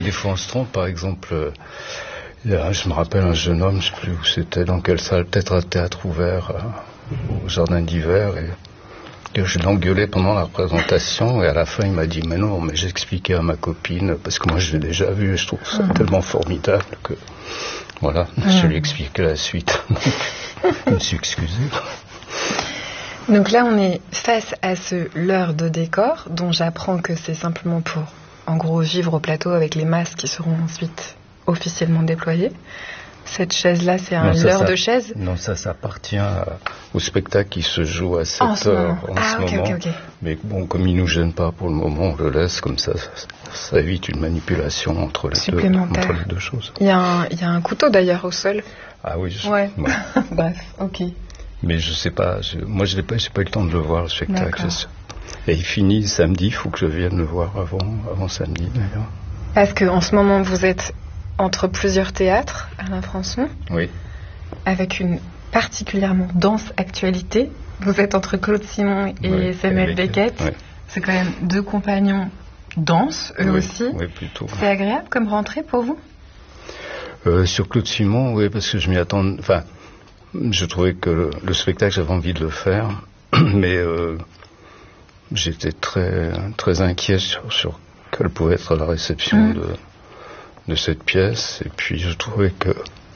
Les fois on se trompe, par exemple, je me rappelle un jeune homme, je ne sais plus où c'était, dans quelle salle, peut-être un théâtre ouvert, au jardin d'hiver, et je l'engueulais pendant la représentation, et à la fin il m'a dit, mais non, mais j'expliquais à ma copine, parce que moi je l'ai déjà vu, et je trouve ça tellement formidable que, voilà, je lui ai expliqué la suite. Je me suis excusé. Donc là, on est face à ce leurre de décor, dont j'apprends que c'est simplement pour, en gros, vivre au plateau avec les masques qui seront ensuite officiellement déployés. Cette chaise-là, c'est un leurre de chaise? Non, ça appartient au spectacle qui se joue à 7 heures en ce moment. Okay. Mais bon, comme il ne nous gêne pas pour le moment, on le laisse comme ça évite une manipulation entre les deux choses. Il y a un couteau d'ailleurs au sol. Ah oui, ouais. Bref, ok. Mais je sais pas, moi j'ai pas eu le temps de le voir, le spectacle. Et il finit samedi, il faut que je vienne le voir avant samedi d'ailleurs. Parce qu'en ce moment vous êtes entre plusieurs théâtres, Alain Françon. Oui. Avec une particulièrement dense actualité. Vous êtes entre Claude Simon et Samuel Beckett. Oui. C'est quand même deux compagnons denses, eux aussi. Oui, plutôt. C'est agréable comme rentrée pour vous? Sur Claude Simon, oui, parce que je m'y attends. Enfin, je trouvais que le spectacle, j'avais envie de le faire, mais j'étais très, très inquiet sur quelle pouvait être la réception de cette pièce. Et puis, je trouvais que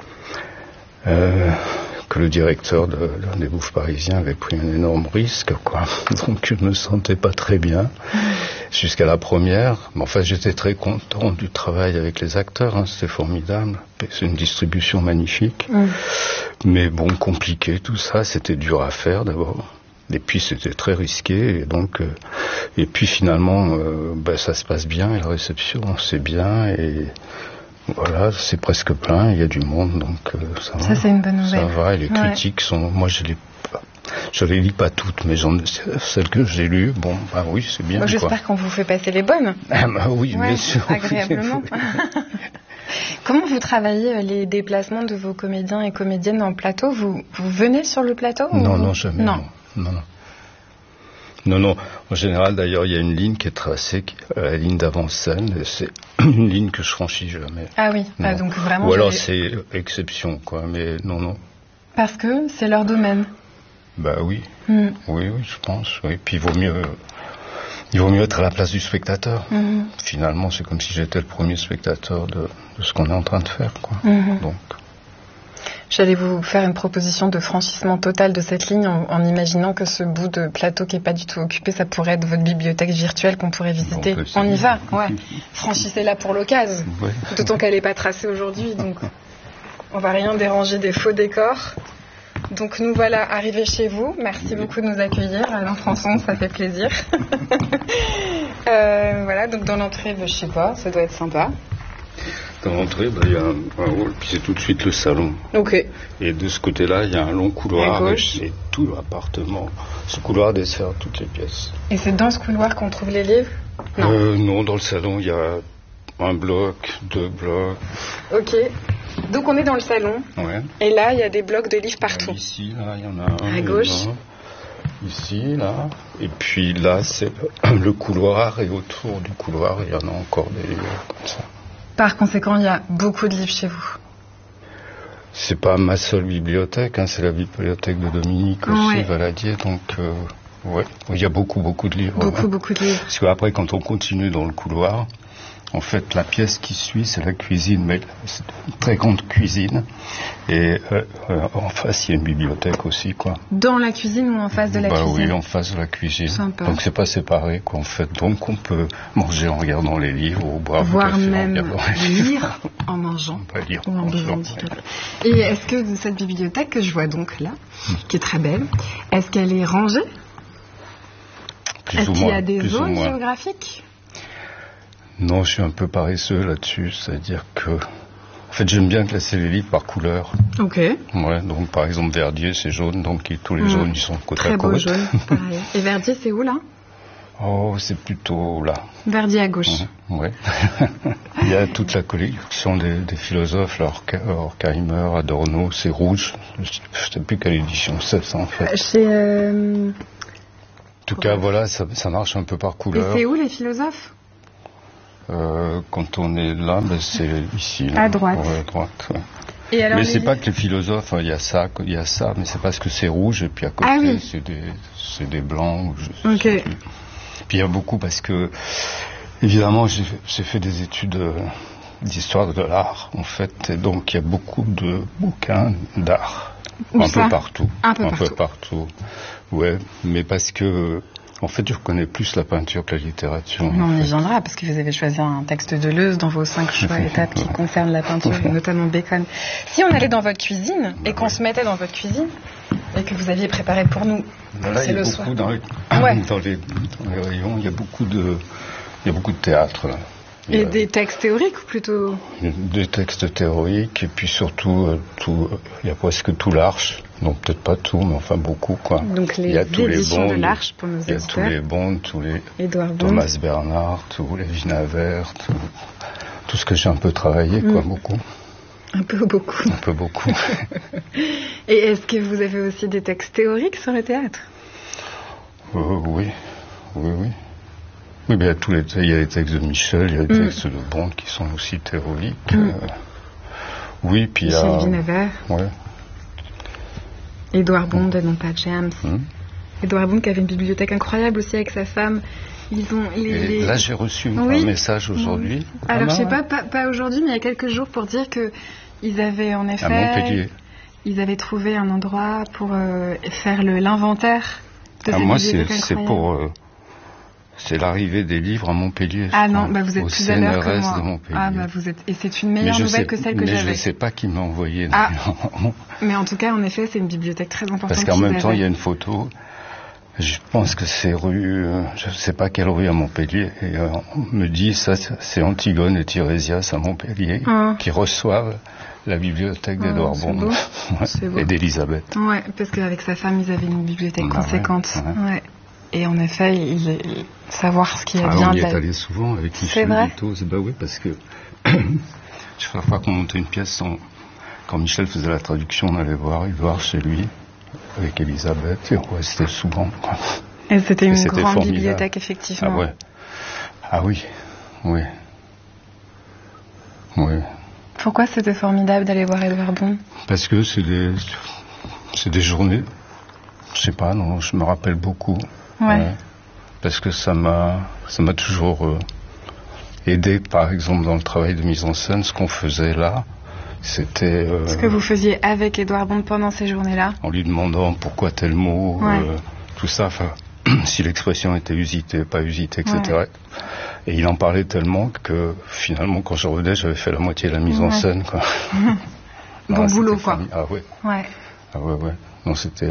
le directeur des Bouffes Parisiens avait pris un énorme risque, quoi. Donc, je ne me sentais pas très bien jusqu'à la première. Mais enfin, j'étais très content du travail avec les acteurs, hein, c'était formidable. C'est une distribution magnifique. Mais bon, compliqué tout ça, c'était dur à faire d'abord. Et puis c'était très risqué, et donc et puis finalement ça se passe bien, et la réception c'est bien, et voilà, c'est presque plein, il y a du monde, donc ça va. Ça c'est une bonne nouvelle. Ça va, et les critiques sont, moi je les lis pas toutes, mais celles que j'ai lues, bon, bah oui, c'est bien. Moi, j'espère qu'on vous fait passer les bonnes. Ah bah oui, bien sûr. Agréablement. Comment vous travaillez les déplacements de vos comédiens et comédiennes en plateau? Vous venez sur le plateau? Non, jamais. Non. En général, d'ailleurs, il y a une ligne qui est tracée, la ligne d'avant-scène. C'est une ligne que je franchis jamais. Ah oui, donc vraiment... Ou alors c'est exception, quoi, mais non. Parce que c'est leur domaine. Bah oui. Oui, je pense. Oui. Puis il vaut mieux être à la place du spectateur. Finalement, c'est comme si j'étais le premier spectateur de ce qu'on est en train de faire, quoi. Donc... J'allais vous faire une proposition de franchissement total de cette ligne en imaginant que ce bout de plateau qui n'est pas du tout occupé, ça pourrait être votre bibliothèque virtuelle qu'on pourrait visiter. On y va, ouais. Franchissez-la pour l'occasion. Ouais. D'autant qu'elle n'est pas tracée aujourd'hui, donc on va rien déranger des faux décors. Donc nous voilà arrivés chez vous. Merci beaucoup de nous accueillir, Alain Françon, ça fait plaisir. Voilà, donc dans l'entrée, je sais pas, ça doit être sympa. Dans l'entrée, il y a un hall, puis c'est tout de suite le salon. Ok. Et de ce côté-là, il y a un long couloir, et tout l'appartement. Ce couloir dessert toutes les pièces. Et c'est dans ce couloir qu'on trouve les livres? Non, dans le salon, il y a un bloc, 2 blocs. Ok. Donc on est dans le salon. Ouais. Et là, il y a des blocs de livres partout. Ici, là, il y en a un. À gauche. Ici, là. Et puis là, c'est le couloir, et autour du couloir, il y en a encore des livres comme ça. Par conséquent, il y a beaucoup de livres chez vous. C'est pas ma seule bibliothèque, hein, c'est la bibliothèque de Dominique aussi, Valadier, donc il y a beaucoup de livres. Beaucoup de livres. Parce qu'après, quand on continue dans le couloir, en fait, la pièce qui suit, c'est la cuisine, mais c'est une très grande cuisine. Et en face, il y a une bibliothèque aussi, quoi. Dans la cuisine ou en face de la cuisine? Oui, en face de la cuisine. Sympa. Donc c'est pas séparé, quoi, en fait. Donc on peut manger en regardant les livres ou boire voire du café même en regardant les livres. lire en mangeant. On peut lire ou en buvant du café. Et est-ce que cette bibliothèque que je vois donc là, qui est très belle, est-ce qu'elle est rangée? Est-ce qu'il y a des zones géographiques? Non, je suis un peu paresseux là-dessus, c'est-à-dire que... En fait, j'aime bien classer les livres par couleur. Ok. Ouais, donc par exemple, Verdier, c'est jaune, donc tous les jaunes, ils sont côte très à côte. Très beau jaune, pareil. Et Verdier, c'est où, là? Oh, c'est plutôt là. Verdier à gauche. Ouais. Il y a toute la collection des philosophes, Horkheimer, Adorno, c'est rouge. Je ne sais plus quelle édition c'est, ça, en fait. Chez... En tout cas, voilà, ça marche un peu par couleur. Et c'est où, les philosophes? Quand on est là, c'est ici. Là, à droite. Ouais, à droite, ouais. Et alors, mais c'est pas que les philosophes, il y a ça, mais c'est parce que c'est rouge et puis à côté c'est des blancs. Okay. Puis il y a beaucoup parce que évidemment j'ai fait des études d'histoire de l'art en fait, et donc il y a beaucoup de bouquins d'art un peu partout. Ouais, mais parce que en fait, je connais plus la peinture que la littérature. On y viendra, parce que vous avez choisi un texte de Deleuze dans vos 5 choix étapes qui concernent la peinture, notamment Bacon. Si on allait dans votre cuisine, et qu'on se mettait dans votre cuisine, et que vous aviez préparé pour nous, là, c'est le soir. Dans les rayons, il y a beaucoup de théâtre, là. Et des textes théoriques, ou plutôt? Des textes théoriques, et puis surtout, il y a presque tout l'Arche. Donc peut-être pas tout, mais enfin beaucoup, quoi. Donc les éditions de l'Arche pour nos auditeurs. Il y a tous les Bondes, tous les Édouard Thomas Bernard, tous les Vinavert, tout ce que j'ai un peu travaillé, quoi, beaucoup. Un peu beaucoup. Et est-ce que vous avez aussi des textes théoriques sur le théâtre? Oui. Oui, mais il y a les textes de Michel, il y a les textes de Bond qui sont aussi théoriques. Oui, puis il y a... Michel Vinavert. Ouais. Édouard Bond et non pas James. Édouard Bond qui avait une bibliothèque incroyable aussi avec sa femme. Là, j'ai reçu un message aujourd'hui. Alors, je sais pas aujourd'hui, mais il y a quelques jours pour dire qu'ils avaient en effet... À Montpellier. Ils avaient trouvé un endroit pour faire l'inventaire de cette bibliothèque incroyable. C'est l'arrivée des livres à Montpellier. Ah non, vous êtes plus à l'heure que moi. De Montpellier. Ah vous êtes, et c'est une meilleure nouvelle que celle que j'avais. Mais je ne sais pas qui m'a envoyé. Mais en tout cas, en effet, c'est une bibliothèque très importante. Parce qu'en même temps, il y a une photo. Je pense que c'est rue, je ne sais pas quelle rue à Montpellier. Et on me dit, ça, c'est Antigone et Tirésias à Montpellier qui reçoivent la bibliothèque d'Édouard Bond et d'Élisabeth. Ouais, parce qu'avec sa femme, ils avaient une bibliothèque conséquente. Ouais. Et en effet, savoir ce qu'il y a bien. On y est allé souvent avec Michel Guittos. Oui, parce que chaque fois qu'on montait une pièce, quand Michel faisait la traduction, on allait voir Édouard chez lui, avec Elisabeth, et on restait souvent. Et c'était une grande bibliothèque, effectivement. Ah oui. Pourquoi c'était formidable d'aller voir Édouard Bond? Parce que c'est des journées, je sais pas, non, je me rappelle beaucoup. Parce que ça m'a toujours aidé, par exemple, dans le travail de mise en scène. Ce qu'on faisait là, c'était... ce que vous faisiez avec Édouard Bond pendant ces journées-là? En lui demandant pourquoi tel mot, tout ça, si l'expression était usitée, pas usitée, etc. Et il en parlait tellement que, finalement, quand je revenais, j'avais fait la moitié de la mise en scène, quoi. Bon boulot, quoi. Non, c'était...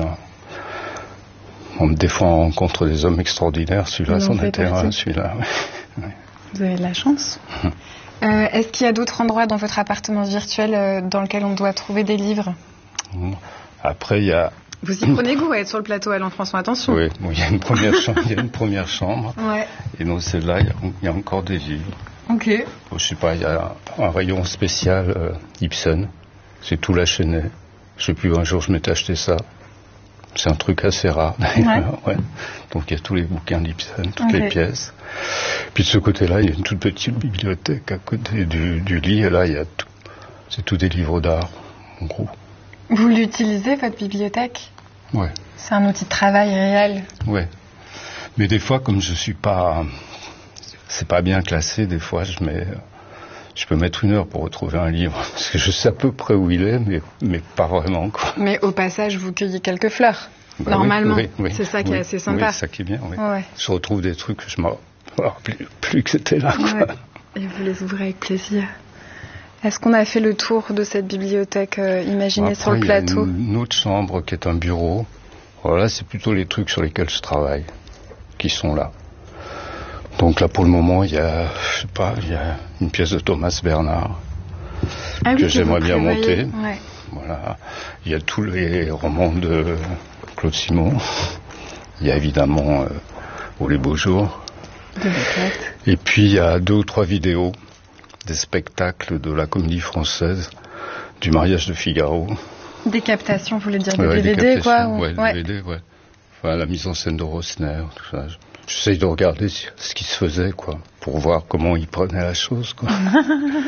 Des fois, on rencontre des hommes extraordinaires. Celui-là, c'en était un, celui-là. Vous avez de la chance. Est-ce qu'il y a d'autres endroits dans votre appartement virtuel dans lequel on doit trouver des livres? Après, il y a... Vous y prenez goût à être sur le plateau, Alain François, attention. Oui, il y a une première chambre. Et dans celle-là, il y a encore des livres. Ok. Je sais pas, il y a un rayon spécial Ibsen. C'est tout lâchené. Je sais plus, un jour, je m'étais acheté ça. C'est un truc assez rare, d'ailleurs. Donc il y a tous les bouquins d'Ibsen, toutes les pièces. Puis de ce côté-là, il y a une toute petite bibliothèque à côté du lit. Et là, c'est tout des livres d'art, en gros. Vous l'utilisez, votre bibliothèque? Oui. C'est un outil de travail réel? Oui. Mais des fois, comme je suis pas... C'est pas bien classé, des fois, je peux mettre 1 heure pour retrouver un livre, parce que je sais à peu près où il est, mais pas vraiment, quoi. Mais au passage, vous cueillez quelques fleurs, normalement. Oui. C'est ça qui est assez sympa. Oui, c'est ça qui est bien, oui. Je retrouve des trucs que je ne me rappelais plus que c'était là, quoi. Et vous les ouvrez avec plaisir. Est-ce qu'on a fait le tour de cette bibliothèque imaginée sur le plateau? Il y a une autre chambre qui est un bureau. Voilà, c'est plutôt les trucs sur lesquels je travaille, qui sont là. Donc là, pour le moment, il y a une pièce de Thomas Bernard que j'aimerais bien monter. Voilà. Il y a tous les romans de Claude Simon. Il y a évidemment Les Beaux Jours. Et puis, il y a 2 ou 3 vidéos des spectacles de la Comédie Française, du Mariage de Figaro. Des captations, vous voulez dire des DVD, quoi? DVD, Enfin, la mise en scène de Rosner, tout ça. J'essaye de regarder ce qui se faisait, quoi, pour voir comment ils prenaient la chose, quoi.